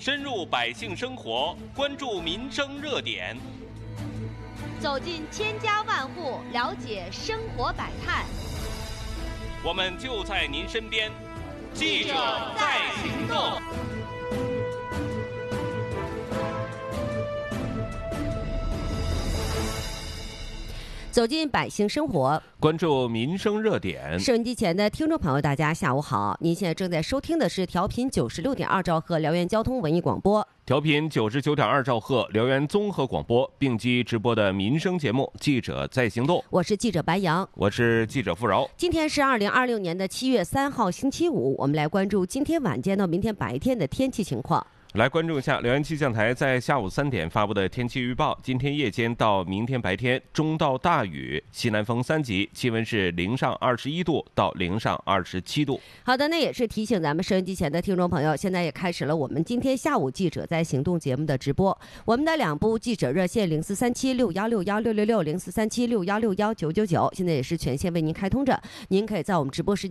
深入百姓生活，关注民生热点， 走进千家万户，了解生活百态。 我们就在您身边，记者在行动。 走进百姓生活， 关注民生热点。 收音机前的听众朋友，大家下午好！您现在正在收听的是调频96.2兆赫辽源交通文艺广播， 调频99.2兆赫辽源综合广播并机直播的民生节目《记者在行动》。 我是记者白杨， 我是记者付饶。 今天是2020年的7月3号星期五，我们来关注今天晚间到明天白天的天气情况。 来关注一下辽源气象台在下午3点发布的天气预报。今天夜间到明天白天中到大雨，西南风3级，气温是0上21度到0上27度。 好的，那也是提醒咱们收音机前的听众朋友，现在也开始了我们今天下午记者在行动节目的直播。我们的2部记者热线043761616666、043761619999，现在也是全线为您开通着。您可以在我们直播时间